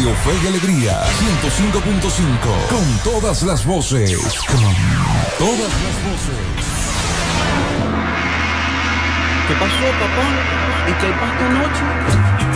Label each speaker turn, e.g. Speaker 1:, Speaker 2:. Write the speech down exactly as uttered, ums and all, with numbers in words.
Speaker 1: Radio Fe y Alegría, ciento cinco punto cinco, con todas las voces, con todas las voces.
Speaker 2: ¿Qué pasó, papá? ¿Y qué pasó anoche?